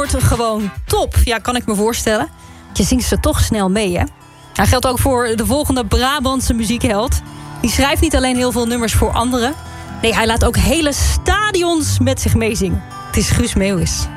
wordt gewoon top. Ja, kan ik me voorstellen. Je zingt ze toch snel mee, hè? Hij geldt ook voor de volgende Brabantse muziekheld. Die schrijft niet alleen heel veel nummers voor anderen. Nee, hij laat ook hele stadions met zich meezingen. Het is Guus Meeuwis.